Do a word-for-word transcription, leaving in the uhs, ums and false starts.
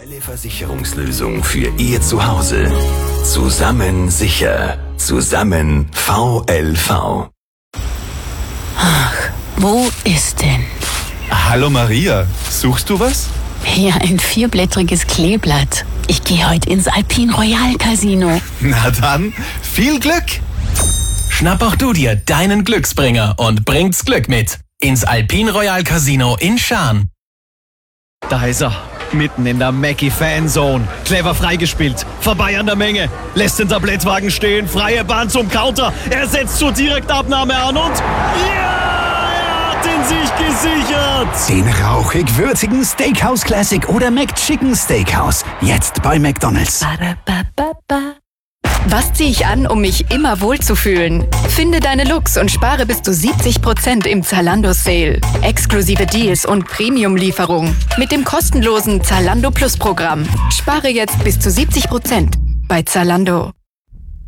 Schnelle Versicherungslösung für Ihr Zuhause. Zusammen sicher. Zusammen V L V. Ach, wo ist denn? Hallo Maria, suchst du was? Hier ein vierblättriges Kleeblatt. Ich gehe heute ins Alpine Royal Casino. Na dann, viel Glück! Schnapp auch du dir deinen Glücksbringer und bringt's Glück mit ins Alpine Royal Casino in Schaan. Da ist er, mitten in der Mackie-Fanzone. Clever freigespielt, vorbei an der Menge, lässt den Tablettwagen stehen, freie Bahn zum Counter, er setzt zur Direktabnahme an und ja, er hat ihn sich gesichert. Den rauchig-würzigen Steakhouse Classic oder McChicken Steakhouse, jetzt bei McDonald's. Ba-da-ba-ba-ba. Was ziehe ich an, um mich immer wohlzufühlen? Finde deine Looks und spare bis zu siebzig Prozent im Zalando Sale. Exklusive Deals und Premium-Lieferung mit dem kostenlosen Zalando Plus Programm. Spare jetzt bis zu siebzig Prozent bei Zalando.